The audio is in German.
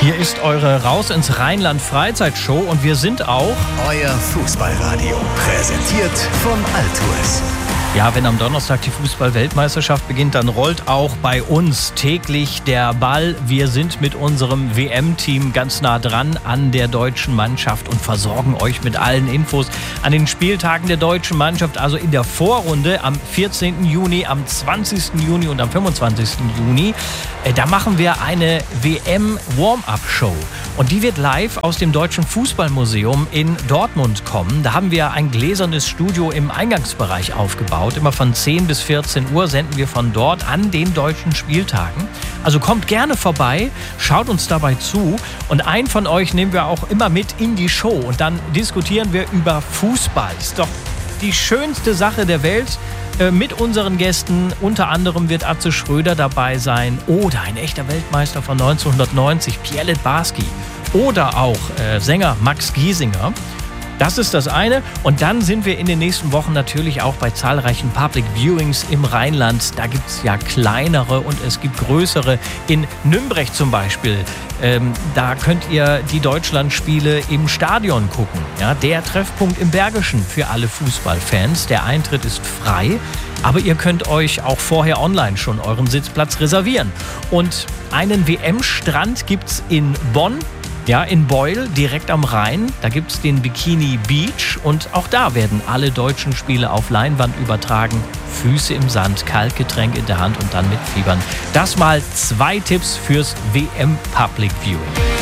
Hier ist eure Raus ins Rheinland Freizeitshow und wir sind auch euer Fußballradio, präsentiert von Altours. Ja, wenn am Donnerstag die Fußball-Weltmeisterschaft beginnt, dann rollt auch bei uns täglich der Ball. Wir sind mit unserem WM-Team ganz nah dran an der deutschen Mannschaft und versorgen euch mit allen Infos an den Spieltagen der deutschen Mannschaft. Also in der Vorrunde am 14. Juni, am 20. Juni und am 25. Juni. Da machen wir eine WM-Warm-Up-Show. Und die wird live aus dem Deutschen Fußballmuseum in Dortmund kommen. Da haben wir ein gläsernes Studio im Eingangsbereich aufgebaut. Immer von 10 bis 14 Uhr senden wir von dort an den deutschen Spieltagen. Also kommt gerne vorbei, schaut uns dabei zu. Und einen von euch nehmen wir auch immer mit in die Show. Und dann diskutieren wir über Fußball. Ist doch die schönste Sache der Welt. Mit unseren Gästen, unter anderem wird Atze Schröder dabei sein oder ein echter Weltmeister von 1990, Pierre Littbarski oder auch Sänger Max Giesinger. Das ist das eine. Und dann sind wir in den nächsten Wochen natürlich auch bei zahlreichen Public Viewings im Rheinland. Da gibt es ja kleinere und es gibt größere. In Nürnberg zum Beispiel. Da könnt ihr die Deutschlandspiele im Stadion gucken. Ja, der Treffpunkt im Bergischen für alle Fußballfans. Der Eintritt ist frei. Aber ihr könnt euch auch vorher online schon euren Sitzplatz reservieren. Und einen WM-Strand gibt es in Bonn. Ja, in Beuel, direkt am Rhein, da gibt es den Bikini Beach und auch da werden alle deutschen Spiele auf Leinwand übertragen. Füße im Sand, Kaltgetränk in der Hand und dann mitfiebern. Das mal 2 Tipps fürs WM Public Viewing.